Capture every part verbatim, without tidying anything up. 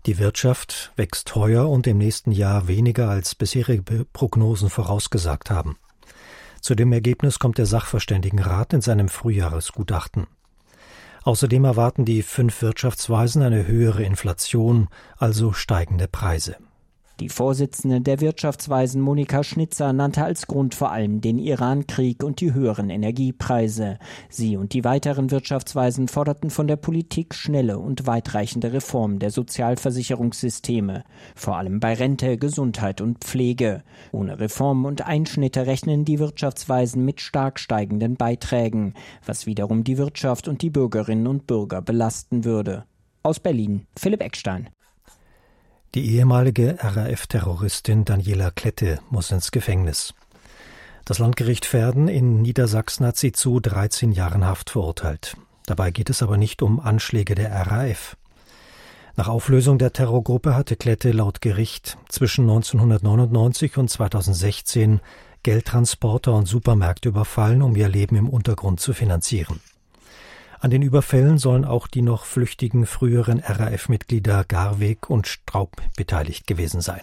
Die Wirtschaft wächst heuer und im nächsten Jahr weniger als bisherige Prognosen vorausgesagt haben. Zu dem Ergebnis kommt der Sachverständigenrat in seinem Frühjahresgutachten. Außerdem erwarten die fünf Wirtschaftsweisen eine höhere Inflation, also steigende Preise. Die Vorsitzende der Wirtschaftsweisen Monika Schnitzer nannte als Grund vor allem den Iran-Krieg und die höheren Energiepreise. Sie und die weiteren Wirtschaftsweisen forderten von der Politik schnelle und weitreichende Reformen der Sozialversicherungssysteme, vor allem bei Rente, Gesundheit und Pflege. Ohne Reformen und Einschnitte rechnen die Wirtschaftsweisen mit stark steigenden Beiträgen, was wiederum die Wirtschaft und die Bürgerinnen und Bürger belasten würde. Aus Berlin, Philipp Eckstein. Die ehemalige R A F-Terroristin Daniela Klette muss ins Gefängnis. Das Landgericht Verden in Niedersachsen hat sie zu dreizehn Jahren Haft verurteilt. Dabei geht es aber nicht um Anschläge der R A F. Nach Auflösung der Terrorgruppe hatte Klette laut Gericht zwischen neunzehnhundertneunundneunzig und zweitausendsechzehn Geldtransporter und Supermärkte überfallen, um ihr Leben im Untergrund zu finanzieren. An den Überfällen sollen auch die noch flüchtigen früheren R A F-Mitglieder Garweg und Straub beteiligt gewesen sein.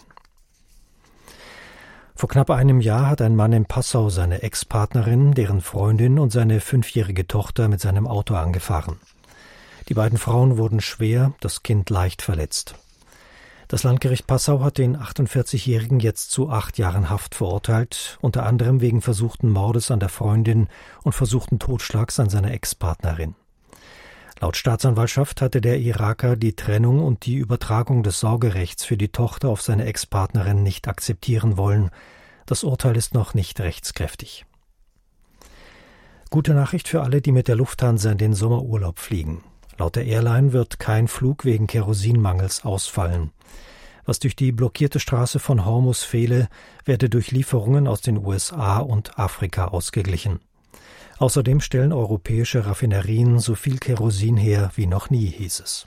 Vor knapp einem Jahr hat ein Mann in Passau seine Ex-Partnerin, deren Freundin und seine fünfjährige Tochter mit seinem Auto angefahren. Die beiden Frauen wurden schwer, das Kind leicht verletzt. Das Landgericht Passau hat den achtundvierzigjährigen jetzt zu acht Jahren Haft verurteilt, unter anderem wegen versuchten Mordes an der Freundin und versuchten Totschlags an seiner Ex-Partnerin. Laut Staatsanwaltschaft hatte der Iraker die Trennung und die Übertragung des Sorgerechts für die Tochter auf seine Ex-Partnerin nicht akzeptieren wollen. Das Urteil ist noch nicht rechtskräftig. Gute Nachricht für alle, die mit der Lufthansa in den Sommerurlaub fliegen. Laut der Airline wird kein Flug wegen Kerosinmangels ausfallen. Was durch die blockierte Straße von Hormuz fehle, werde durch Lieferungen aus den U S A und Afrika ausgeglichen. Außerdem stellen europäische Raffinerien so viel Kerosin her wie noch nie, hieß es.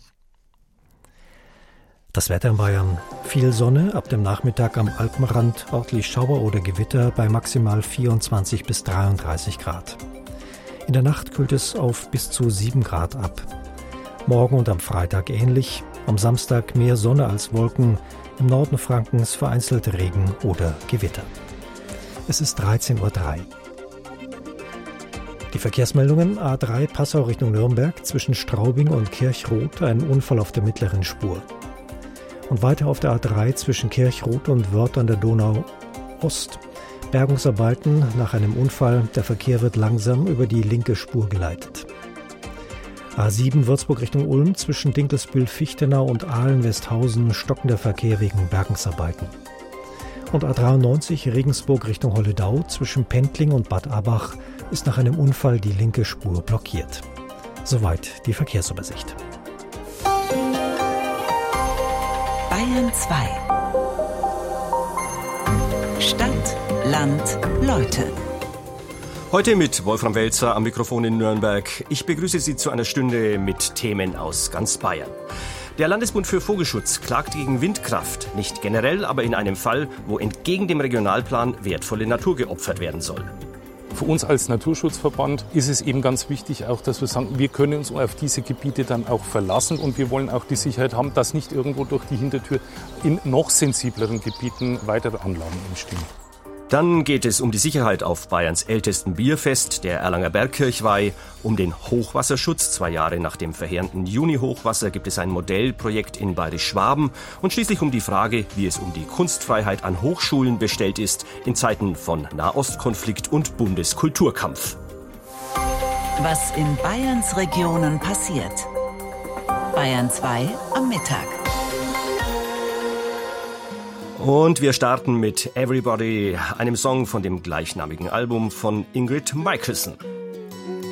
Das Wetter in Bayern. Viel Sonne, ab dem Nachmittag am Alpenrand örtlich Schauer oder Gewitter bei maximal vierundzwanzig bis dreiunddreißig Grad. In der Nacht kühlt es auf bis zu sieben Grad ab. Morgen und am Freitag ähnlich, am Samstag mehr Sonne als Wolken, im Norden Frankens vereinzelt Regen oder Gewitter. Es ist dreizehn Uhr drei. Die Verkehrsmeldungen: A drei Passau Richtung Nürnberg, zwischen Straubing und Kirchroth ein Unfall auf der mittleren Spur. Und weiter auf der A drei zwischen Kirchroth und Wörth an der Donau Ost. Bergungsarbeiten nach einem Unfall, der Verkehr wird langsam über die linke Spur geleitet. A sieben Würzburg Richtung Ulm, zwischen Dinkelsbühl-Fichtenau und Aalen-Westhausen stockender Verkehr wegen Bergungsarbeiten. Und A dreiundneunzig Regensburg Richtung Holledau, zwischen Pentling und Bad Abach ist nach einem Unfall die linke Spur blockiert. Soweit die Verkehrsübersicht. Bayern zwei. Stadt, Land, Leute. Heute mit Wolfram Welzer am Mikrofon in Nürnberg. Ich begrüße Sie zu einer Stunde mit Themen aus ganz Bayern. Der Landesbund für Vogelschutz klagt gegen Windkraft. Nicht generell, aber in einem Fall, wo entgegen dem Regionalplan wertvolle Natur geopfert werden soll. Für uns als Naturschutzverband ist es eben ganz wichtig, auch, dass wir sagen, wir können uns auf diese Gebiete dann auch verlassen und wir wollen auch die Sicherheit haben, dass nicht irgendwo durch die Hintertür in noch sensibleren Gebieten weitere Anlagen entstehen. Dann geht es um die Sicherheit auf Bayerns ältesten Bierfest, der Erlanger Bergkirchweih, um den Hochwasserschutz. Zwei Jahre nach dem verheerenden Juni-Hochwasser gibt es ein Modellprojekt in Bayerisch-Schwaben und schließlich um die Frage, wie es um die Kunstfreiheit an Hochschulen bestellt ist in Zeiten von Nahostkonflikt und Bundeskulturkampf. Was in Bayerns Regionen passiert. Bayern zwei am Mittag. Und wir starten mit Everybody, einem Song von dem gleichnamigen Album von Ingrid Michaelson.